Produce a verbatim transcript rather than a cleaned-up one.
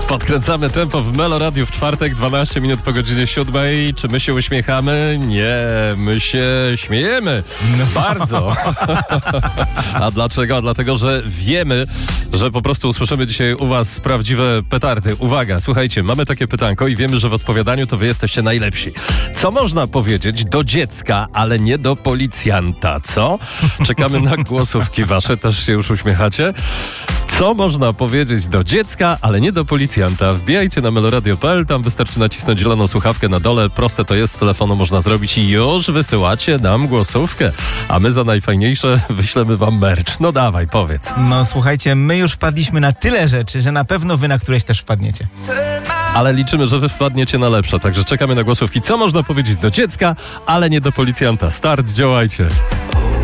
Podkręcamy tempo w Melo Radio w czwartek, dwanaście minut po godzinie siódmej. Czy my się uśmiechamy? Nie, my się śmiejemy. No. Bardzo. A dlaczego? Dlatego, że wiemy, że po prostu usłyszymy dzisiaj u was prawdziwe petardy. Uwaga, słuchajcie, mamy takie pytanko i wiemy, że w odpowiadaniu to wy jesteście najlepsi. Co można powiedzieć do dziecka, ale nie do policjanta, co? Czekamy na głosówki wasze, też się już uśmiechacie. Co można powiedzieć do dziecka, ale nie do policjanta? Wbijajcie na meloradio kropka p l, tam wystarczy nacisnąć zieloną słuchawkę na dole. Proste to jest, z telefonu można zrobić i już wysyłacie nam głosówkę. A my za najfajniejsze wyślemy wam merch. No dawaj, powiedz. No słuchajcie, my już wpadliśmy na tyle rzeczy, że na pewno wy na któreś też wpadniecie. Ale liczymy, że wy wpadniecie na lepsze, także czekamy na głosówki. Co można powiedzieć do dziecka, ale nie do policjanta? Start, działajcie.